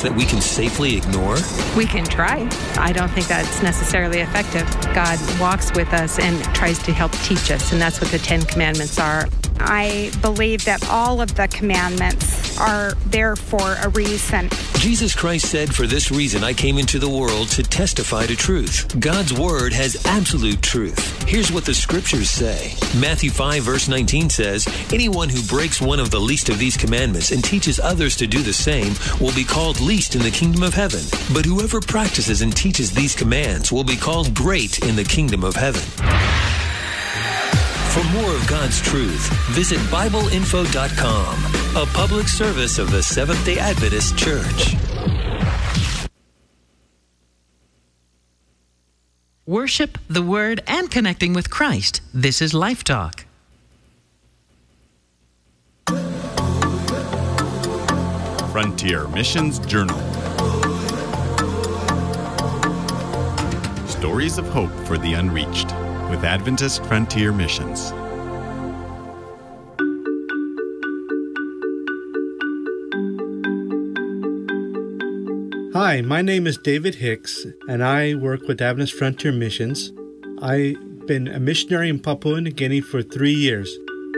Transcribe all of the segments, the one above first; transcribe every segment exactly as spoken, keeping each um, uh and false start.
that we can safely ignore? We can try. I don't think that's necessarily effective. God walks with us and tries to help teach us, and that's what the Ten Commandments are. I believe that all of the commandments are there for a reason. Jesus Christ said, "For this reason I came into the world to testify to truth." God's word has absolute truth. Here's what the scriptures say. Matthew five verse nineteen says, "Anyone who breaks one of the least of these commandments and teaches others to do the same will be called least in the kingdom of heaven. But whoever practices and teaches these commands will be called great in the kingdom of heaven." For more of God's truth, visit Bible Info dot com, a public service of the Seventh-day Adventist Church. Worship, the Word, and connecting with Christ. This is Life Talk. Frontier Missions Journal. Stories of hope for the unreached with Adventist Frontier Missions. Hi, my name is David Hicks, and I work with Adventist Frontier Missions. I've been a missionary in Papua New Guinea for three years.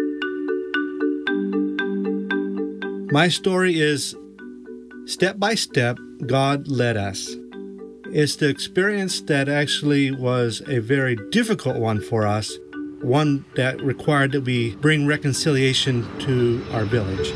My story is, step by step, God led us. It's the experience that actually was a very difficult one for us, one that required that we bring reconciliation to our village.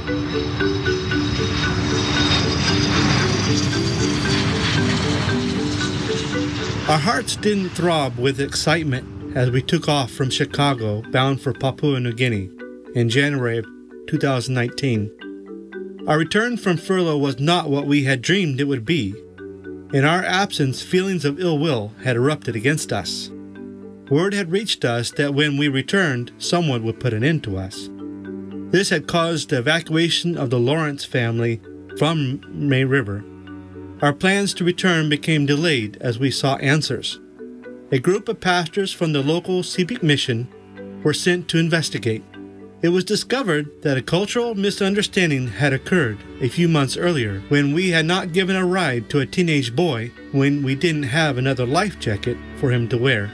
Our hearts didn't throb with excitement as we took off from Chicago bound for Papua New Guinea in January of two thousand nineteen. Our return from furlough was not what we had dreamed it would be. In our absence, feelings of ill will had erupted against us. Word had reached us that when we returned, someone would put an end to us. This had caused the evacuation of the Lawrence family from May River. Our plans to return became delayed as we sought answers. A group of pastors from the local Sepik mission were sent to investigate. It was discovered that a cultural misunderstanding had occurred a few months earlier when we had not given a ride to a teenage boy when we didn't have another life jacket for him to wear.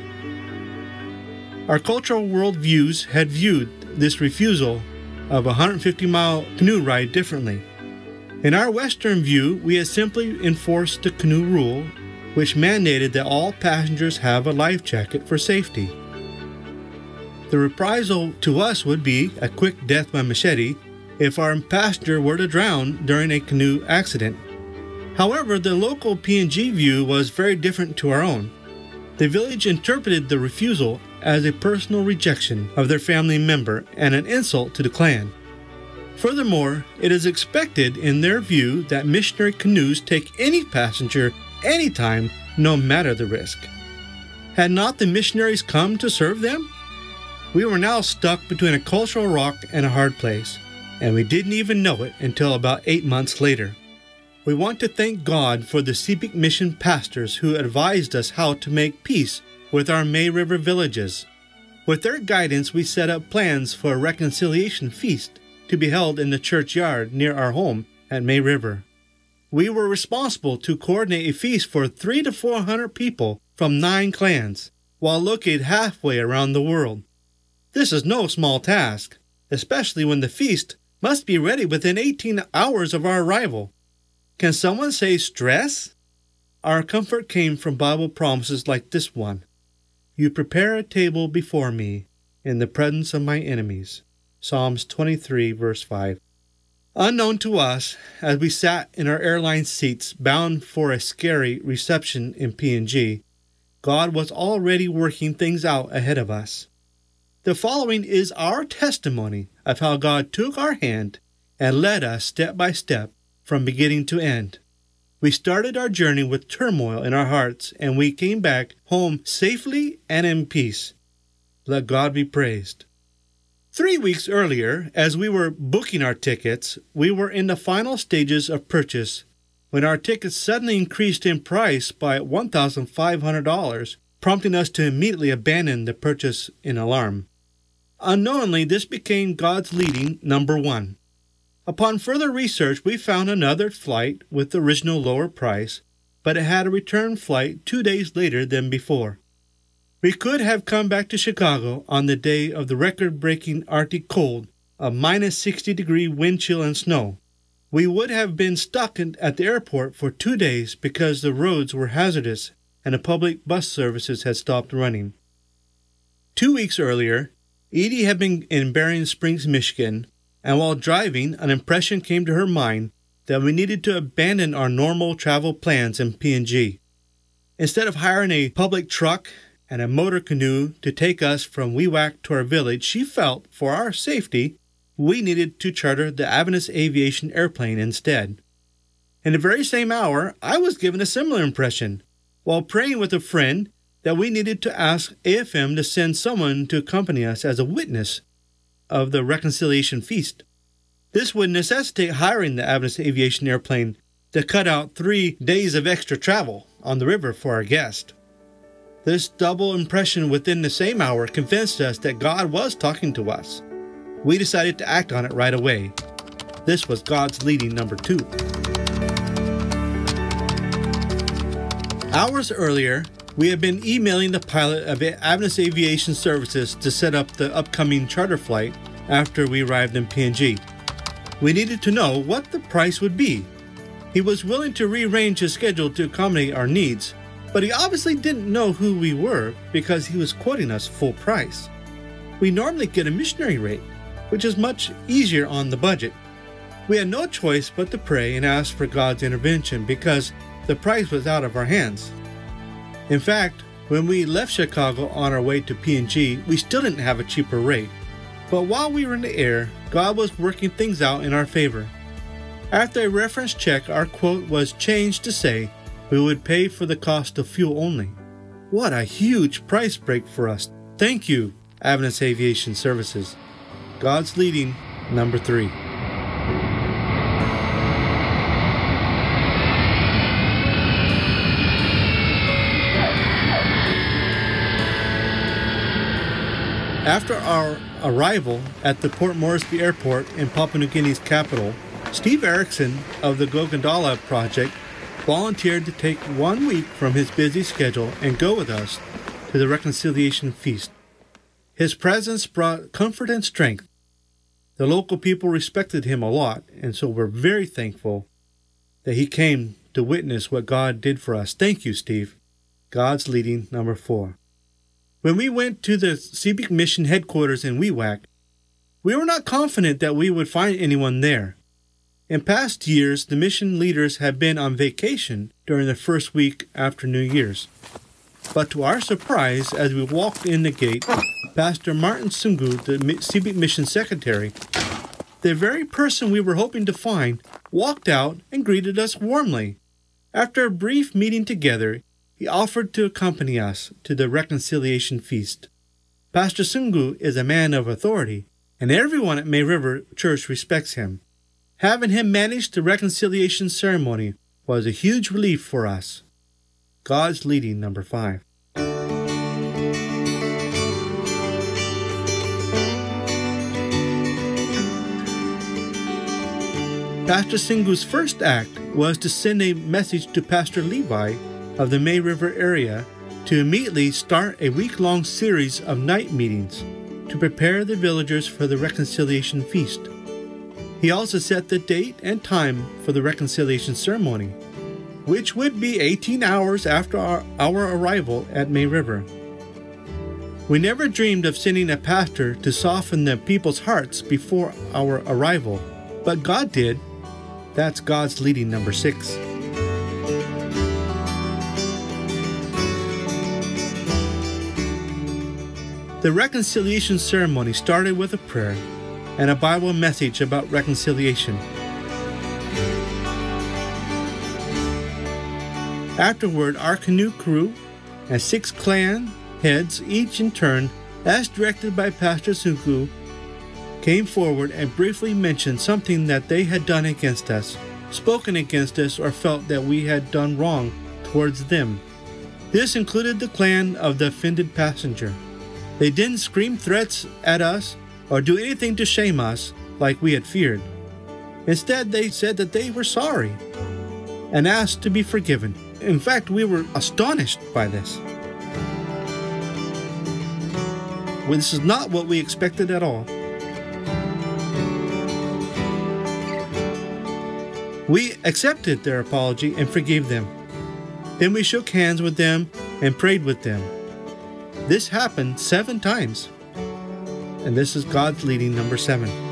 Our cultural worldviews had viewed this refusal of a one hundred fifty mile canoe ride differently. In our Western view, we had simply enforced the canoe rule, which mandated that all passengers have a life jacket for safety. The reprisal to us would be a quick death by machete if our passenger were to drown during a canoe accident. However, the local P and G view was very different to our own. The village interpreted the refusal as a personal rejection of their family member and an insult to the clan. Furthermore, it is expected in their view that missionary canoes take any passenger anytime, no matter the risk. Had not the missionaries come to serve them? We were now stuck between a cultural rock and a hard place, and we didn't even know it until about eight months later. We want to thank God for the Sepik mission pastors who advised us how to make peace with our May River villages. With their guidance, we set up plans for a reconciliation feast to be held in the churchyard near our home at May River. We were responsible to coordinate a feast for three to four hundred people from nine clans, while located halfway around the world. This is no small task, especially when the feast must be ready within eighteen hours of our arrival. Can someone say stress? Our comfort came from Bible promises like this one. You prepare a table before me in the presence of my enemies. Psalms twenty-three, verse five. Unknown to us, as we sat in our airline seats bound for a scary reception in P and G, God was already working things out ahead of us. The following is our testimony of how God took our hand and led us step by step from beginning to end. We started our journey with turmoil in our hearts, and we came back home safely and in peace. Let God be praised. Three weeks earlier, as we were booking our tickets, we were in the final stages of purchase when our tickets suddenly increased in price by one thousand five hundred dollars, prompting us to immediately abandon the purchase in alarm. Unknowingly, this became God's leading number one. Upon further research, we found another flight with the original lower price, but it had a return flight two days later than before. We could have come back to Chicago on the day of the record-breaking Arctic cold of minus sixty degree wind chill and snow. We would have been stuck in, at the airport for two days because the roads were hazardous and the public bus services had stopped running. Two weeks earlier, Edie had been in Berrien Springs, Michigan, and while driving, an impression came to her mind that we needed to abandon our normal travel plans in P and G. Instead of hiring a public truck and a motor canoe to take us from Wewak to our village, she felt, for our safety, we needed to charter the Adventist Aviation airplane instead. In the very same hour, I was given a similar impression, while praying with a friend, that we needed to ask A F M to send someone to accompany us as a witness of the Reconciliation Feast. This would necessitate hiring the Adventist Aviation airplane to cut out three days of extra travel on the river for our guest. This double impression within the same hour convinced us that God was talking to us. We decided to act on it right away. This was God's leading number two. Hours earlier, we had been emailing the pilot of Adventist Aviation Services to set up the upcoming charter flight after we arrived in P and G. We needed to know what the price would be. He was willing to rearrange his schedule to accommodate our needs, but he obviously didn't know who we were because he was quoting us full price. We normally get a missionary rate, which is much easier on the budget. We had no choice but to pray and ask for God's intervention because the price was out of our hands. In fact, when we left Chicago on our way to P and G, we still didn't have a cheaper rate. But while we were in the air, God was working things out in our favor. After a reference check, our quote was changed to say we would pay for the cost of fuel only. What a huge price break for us. Thank you, Adventist Aviation Services. God's leading, number three. After our arrival at the Port Moresby Airport in Papua New Guinea's capital, Steve Erickson of the Gogandala Project volunteered to take one week from his busy schedule and go with us to the Reconciliation Feast. His presence brought comfort and strength. The local people respected him a lot, and so we're very thankful that he came to witness what God did for us. Thank you, Steve. God's leading, number four. When we went to the Seabrook Mission headquarters in Wewak, we were not confident that we would find anyone there. In past years, the mission leaders had been on vacation during the first week after New Year's. But to our surprise, as we walked in the gate, Pastor Martin Sungu, the Seabrook Mission secretary, the very person we were hoping to find, walked out and greeted us warmly. After a brief meeting together, he offered to accompany us to the Reconciliation Feast. Pastor Sungu is a man of authority, and everyone at May River Church respects him. Having him manage the reconciliation ceremony was a huge relief for us. God's leading, number five. Pastor Sungu's first act was to send a message to Pastor Levi of the May River area to immediately start a week-long series of night meetings to prepare the villagers for the Reconciliation Feast. He also set the date and time for the Reconciliation Ceremony, which would be eighteen hours after our, our arrival at May River. We never dreamed of sending a pastor to soften the people's hearts before our arrival, but God did. That's God's leading, number six. The reconciliation ceremony started with a prayer and a Bible message about reconciliation. Afterward, our canoe crew and six clan heads, each in turn, as directed by Pastor Sungu, came forward and briefly mentioned something that they had done against us, spoken against us, or felt that we had done wrong towards them. This included the clan of the offended passenger. They didn't scream threats at us or do anything to shame us like we had feared. Instead, they said that they were sorry and asked to be forgiven. In fact, we were astonished by this. Well, this is not what we expected at all. We accepted their apology and forgave them. Then we shook hands with them and prayed with them. This happened seven times. And this is God's leading number seven.